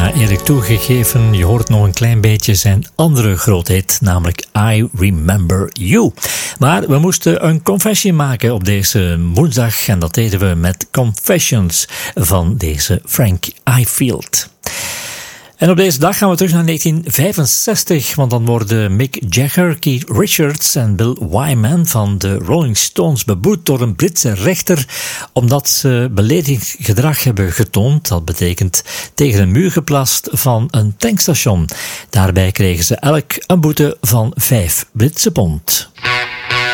Ja, eerlijk toegegeven, je hoort nog een klein beetje zijn andere grootheid, namelijk I Remember You. Maar we moesten een confessie maken op deze woensdag en dat deden we met Confessions van deze Frank Ifield. En op deze dag gaan we terug naar 1965, want dan worden Mick Jagger, Keith Richards en Bill Wyman van de Rolling Stones beboet door een Britse rechter omdat ze beledigend gedrag hebben getoond. Dat betekent tegen een muur geplast van een tankstation. Daarbij kregen ze elk een boete van 5 Britse pond.